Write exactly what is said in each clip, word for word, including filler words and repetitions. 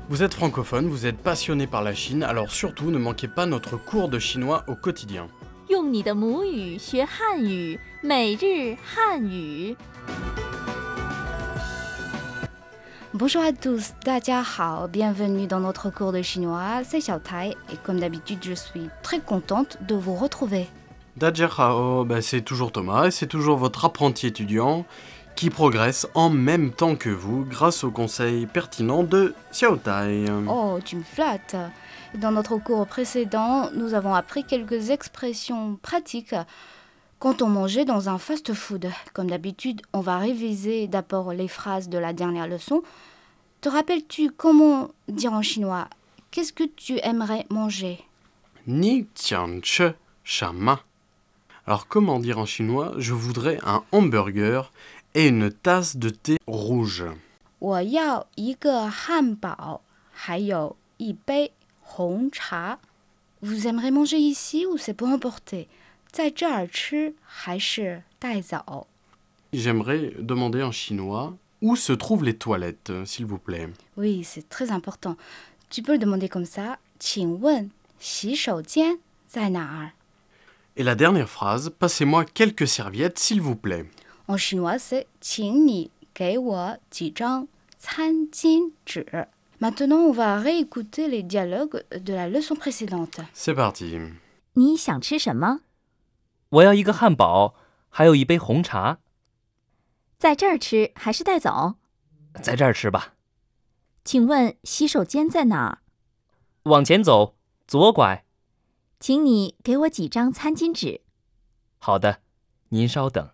Vous êtes francophone, vous êtes passionné par la Chine, alors surtout ne manquez pas notre cours de chinois au quotidien. 用你的母语学汉语，每日汉语。 Bonjour à tous, 大家好, bienvenue dans notre cours de chinois, c'est Xiao Tai et comme d'habitude je suis très contente de vous retrouver. Dajiahao, bah c'est toujours Thomas et c'est toujours votre apprenti étudiant qui progresse en même temps que vous grâce aux conseils pertinents de Xiao Tai. Oh, tu me flattes. Dans notre cours précédent, nous avons appris quelques expressions pratiques quand on mangeait dans un fast-food. Comme d'habitude, on va réviser d'abord les phrases de la dernière leçon. Te rappelles-tu comment dire en chinois « Qu'est-ce que tu aimerais manger » Ni tian che shama. Alors comment dire en chinois « Je voudrais un hamburger et une tasse de thé rouge ». 我要一个汉堡，还有一杯红茶。 Vous aimeriez manger ici ou c'est pour emporter 在这儿吃还是带走 J'aimerais demander en chinois où se trouvent les toilettes, s'il vous plaît. Oui, c'est très important. Tu peux le demander comme ça. 请问洗手间在哪儿 Et la dernière phrase, passez-moi quelques serviettes, s'il vous plaît. En chinois, c'est 请你给我几张餐巾纸 Maintenant, on va réécouter les dialogues de la leçon précédente. C'est parti. 你想吃什么？ 我要一个汉堡，还有一杯红茶。 在这儿吃还是带走？ 在这儿吃吧。 请问洗手间在哪儿？ 往前走，左拐。 请你给我几张餐巾纸。 好的，您稍等。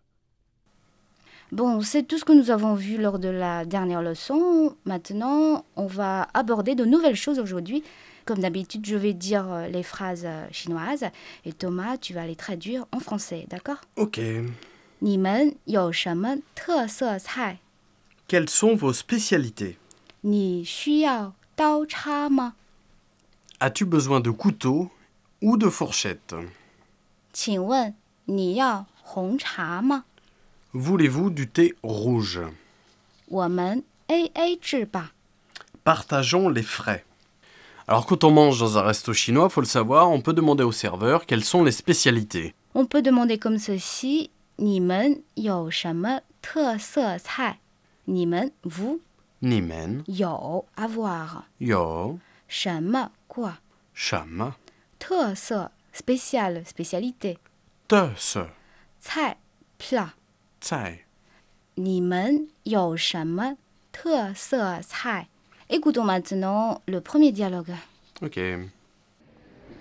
Bon, c'est tout ce que nous avons vu lors de la dernière leçon. Maintenant, on va aborder de nouvelles choses aujourd'hui. Comme d'habitude, je vais dire les phrases chinoises et Thomas, tu vas les traduire en français, d'accord? Ok. 你们有什么特色菜 Quelles sont vos spécialités? 你需要刀叉吗 As-tu besoin de couteaux ou de fourchettes? 请问你要红茶吗 Voulez-vous du thé rouge? 我们 A A 制吧 Partageons les frais. Alors quand on mange dans un resto chinois, faut le savoir, on peut demander au serveur quelles sont les spécialités. On peut demander comme ceci 你们有什么特色菜你们 vous Nimen, 有 avoir yo, 什么 quoi sham, 特色 spécial spécialité te se, 菜 plat tsai. 你们有什么特色菜 Écoutons maintenant le premier dialogue. Ok.